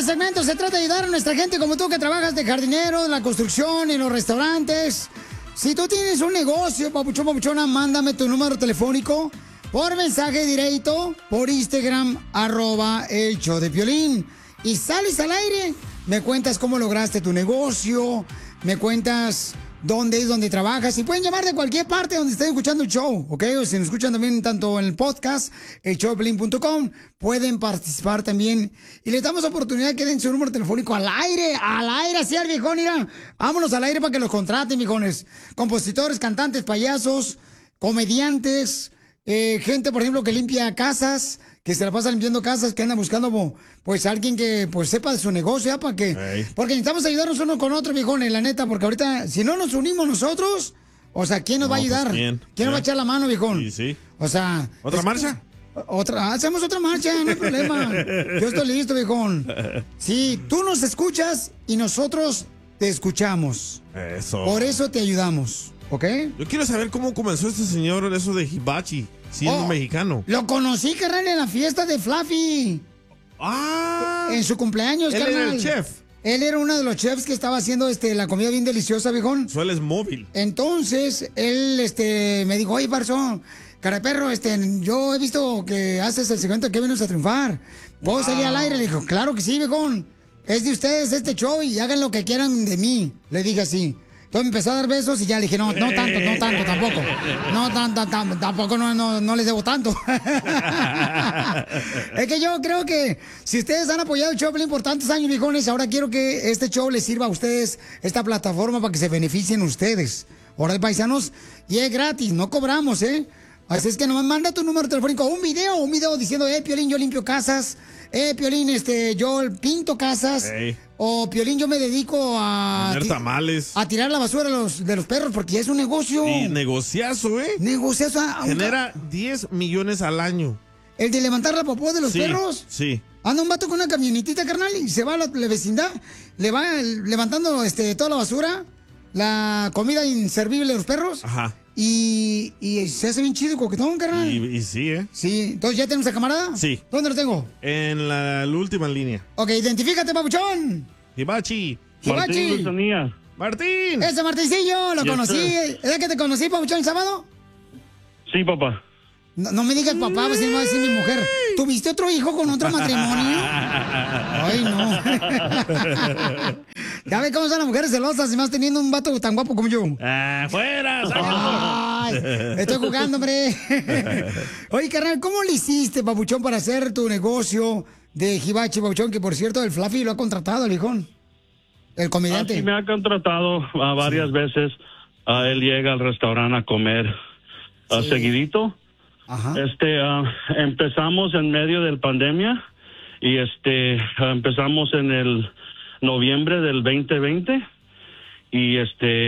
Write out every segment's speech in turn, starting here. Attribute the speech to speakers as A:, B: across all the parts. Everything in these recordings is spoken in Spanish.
A: segmento se trata de ayudar a nuestra gente como tú que trabajas de jardinero, en la construcción, en los restaurantes. Si tú tienes un negocio, papuchón, papuchona, mándame tu número telefónico por mensaje directo, por Instagram, @el show de Piolín. Y sales al aire, me cuentas cómo lograste tu negocio, me cuentas dónde es donde trabajas. Y pueden llamar de cualquier parte donde estén escuchando el show, ¿ok? O si nos escuchan también tanto en el podcast, elshowdepiolín.com, pueden participar también. Y les damos oportunidad que den su número telefónico al aire, así al viejón, mira. Vámonos al aire para que los contraten, viejones. Compositores, cantantes, payasos, comediantes, gente, por ejemplo, que limpia casas, que se la pasa limpiando casas, que anda buscando, pues, alguien que, pues, sepa de su negocio, ¿ya? Para que... Porque necesitamos ayudarnos uno con otro, viejones, la neta, porque ahorita, si no nos unimos nosotros, o sea, ¿quién nos va a ayudar?
B: Pues,
A: ¿Quién nos va a echar la mano, viejón?
B: Sí, sí.
A: O sea...
B: ¿Otra marcha?
A: Hacemos otra marcha, no hay problema. Yo estoy listo, viejón. Sí, tú nos escuchas y nosotros te escuchamos.
B: Eso.
A: Por eso te ayudamos, ¿ok?
B: Yo quiero saber cómo comenzó este señor eso de hibachi, siendo mexicano.
A: Lo conocí, carnal, en la fiesta de Fluffy.
B: Ah.
A: En su cumpleaños,
B: él
A: carnal.
B: Era el chef.
A: Él era uno de los chefs que estaba haciendo la comida bien deliciosa, viejón.
B: Él es móvil.
A: Entonces, él me dijo, oye, Parzón, cara de perro, yo he visto que haces el segmento que vienes a triunfar. ¿Puedo salir al aire? Le dijo, claro que sí, viejón. Es de ustedes este show y hagan lo que quieran de mí. Le dije así. Entonces me empezó a dar besos y ya le dije, no tanto, tampoco. No, tampoco no les debo tanto. Es que yo creo que si ustedes han apoyado el show por tantos años, viejones, ahora quiero que este show les sirva a ustedes, esta plataforma, para que se beneficien ustedes. Ahora de paisanos, y es gratis, no cobramos, ¿eh? Así es que nomás manda tu número telefónico, un video diciendo, Piolín, yo limpio casas, Piolín, yo pinto casas, o Piolín, yo me dedico a...
B: Poner tamales.
A: A tirar la basura de los perros, porque es un negocio.
B: Y negociazo, ¿eh?
A: Negociazo.
B: Genera 10 millones al año.
A: ¿El de levantar la popó de los perros?
B: Sí.
A: Anda un vato con una camionetita, carnal, y se va a la vecindad, le va levantando toda la basura, la comida inservible de los perros.
B: Ajá.
A: Y se hace bien chido y coquetón, carnal.
B: Y sí, ¿eh?
A: Sí. Entonces, ¿ya tenemos a camarada?
B: Sí.
A: ¿Dónde lo tengo?
B: En la última línea.
A: Ok, identifícate, papuchón.
B: Hibachi. Martín.
A: Ese Martincillo, lo conocí.
C: Sir.
A: ¿Es que te conocí, papuchón, el sábado?
C: Sí, papá.
A: No me digas papá, pues si no va a decir mi mujer. ¿Tuviste otro hijo con otro matrimonio? Ay, no. Ya ves cómo son las mujeres celosas, y más teniendo un vato tan guapo como yo.
B: ¡Fuera!
A: Ay, estoy jugando, hombre. Oye, carnal, ¿cómo le hiciste, papuchón, para hacer tu negocio de hibachi, papuchón? Que, por cierto, el Fluffy lo ha contratado, el hijón. El comediante.
C: Sí, me ha contratado varias veces. Él llega al restaurante a comer seguidito.
A: Ajá.
C: Empezamos en medio de la pandemia y empezamos en el noviembre del 2020 y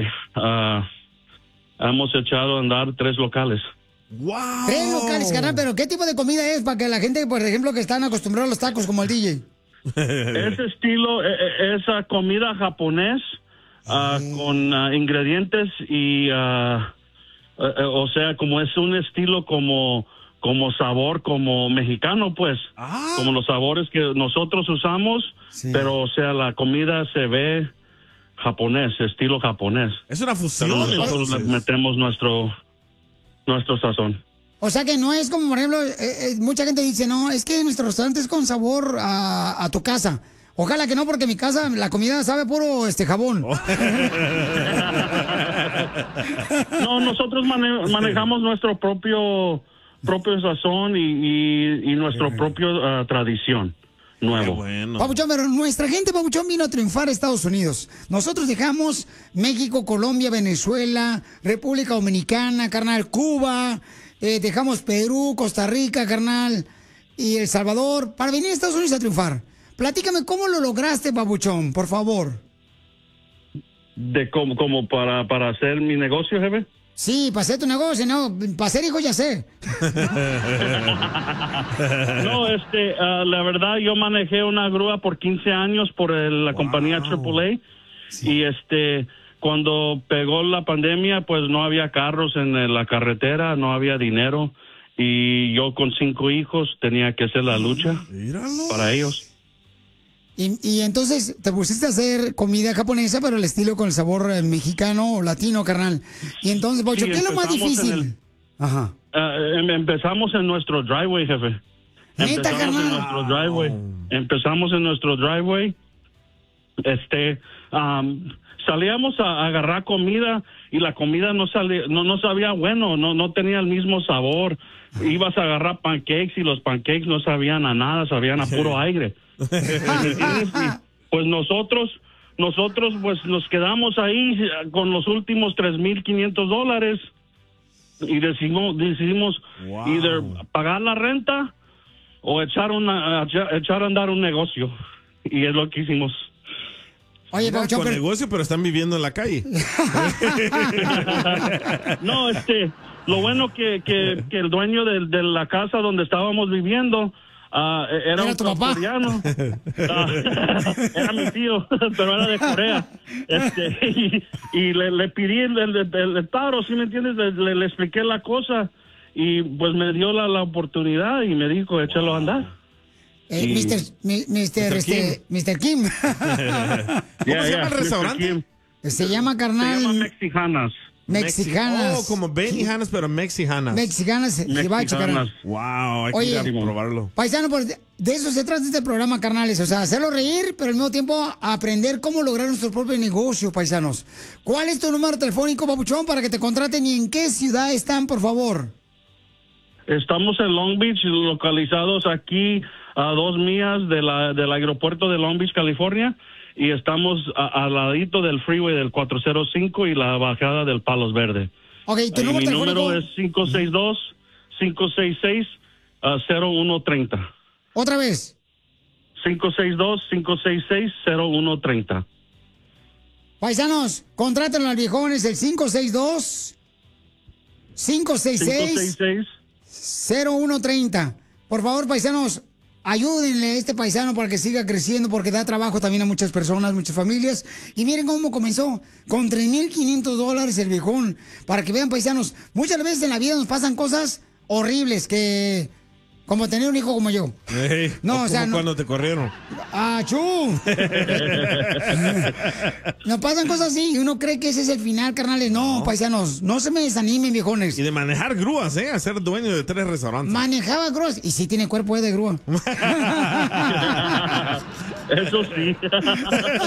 C: hemos echado a andar 3 locales.
B: ¡Wow!
A: 3 locales, carnal, pero ¿qué tipo de comida es para que la gente, por ejemplo, que están acostumbrados a los tacos como el DJ?
C: Ese estilo, esa comida japonés con ingredientes y... o sea, como es un estilo como sabor, como mexicano, pues. Como los sabores que nosotros usamos, pero, o sea, la comida se ve japonés, estilo japonés.
B: Es una fusión.
C: Pero nosotros le metemos nuestro sazón.
A: O sea que no es como, por ejemplo, mucha gente dice, no, es que nuestro restaurante es con sabor a tu casa. Ojalá que no, porque en mi casa la comida sabe puro jabón.
C: No, nosotros manejamos nuestro propio sazón y nuestro propio tradición nuevo.
B: Bueno.
A: Papuchón, pero nuestra gente, Papuchón, vino a triunfar a Estados Unidos. Nosotros dejamos México, Colombia, Venezuela, República Dominicana, carnal, Cuba, dejamos Perú, Costa Rica, carnal, y El Salvador, para venir a Estados Unidos a triunfar. Platícame cómo lo lograste, Papuchón, por favor.
C: ¿De como para hacer mi negocio, jefe?
A: Sí, para hacer tu negocio, no, para hacer hijo ya sé.
C: No, la verdad, yo manejé una grúa por 15 años por la compañía AAA. Sí. Y cuando pegó la pandemia, pues no había carros en la carretera, no había dinero. Y yo con 5 hijos tenía que hacer la lucha para ellos.
A: Y entonces te pusiste a hacer comida japonesa, pero el estilo con el sabor mexicano o latino, carnal. Y entonces, Pauchón,
C: Sí,
A: ¿qué es lo más difícil? Ajá.
C: Empezamos en nuestro driveway, jefe.
A: ¿Neta, carnal?
C: Empezamos en nuestro driveway. Salíamos a agarrar comida y la comida no sabía bueno, no tenía el mismo sabor. Ibas a agarrar pancakes y los pancakes no sabían a nada, sabían a puro aire. Pues nosotros pues nos quedamos ahí con los últimos $3,500 y decidimos either pagar la renta o echar a andar un negocio, y es lo que hicimos.
A: Oye, Pauchón,
B: con negocio, pero están viviendo en la calle.
C: No, lo bueno que el dueño de la casa donde estábamos viviendo era un coreano. Era mi tío, pero era de Corea. Y le pedí el paro, ¿sí me entiendes? Le expliqué la cosa y pues me dio la oportunidad y me dijo, échalo a andar.
A: Mr. Kim.
B: ¿Cómo se llama el restaurante?
A: Se llama, carnal.
C: Se llama Mexicanas.
A: Mexicanas.
B: Como Benijanas, pero Mexicanas.
A: Mexicanas.
C: Mexicanas.
B: Wow, hay
A: Oye,
B: que ir a probarlo.
A: Paisano, pues, de eso se trata este programa, carnales. O sea, hacerlo reír, pero al mismo tiempo aprender cómo lograr nuestro propio negocio, paisanos. ¿Cuál es tu número telefónico, papuchón, para que te contraten y en qué ciudad están, por favor?
C: Estamos en Long Beach, localizados aquí a 2 millas del aeropuerto de Long Beach, California, y estamos al ladito del freeway del 405 y la bajada del Palos Verde.
A: Ok, ¿tu número telefónico?
C: Mi número es 562-566-0130.
A: ¿Otra vez?
C: 562-566-0130.
A: Paisanos, contrátenlo al viejón, es el 562-566-0130. Por favor, paisanos, ayúdenle a este paisano para que siga creciendo, porque da trabajo también a muchas personas, muchas familias. Y miren cómo comenzó, con $3,500 el viejón. Para que vean, paisanos, muchas veces en la vida nos pasan cosas horribles, que como tener un hijo como yo.
B: No, o sea, cuando te corrieron.
A: ¡Achú! Nos pasan cosas así y uno cree que ese es el final, carnales. No, paisanos, no se me desanimen, viejones.
B: Y de manejar grúas, a ser dueño de 3 restaurantes.
A: Manejaba grúas. Y sí tiene cuerpo de grúa.
C: Eso sí.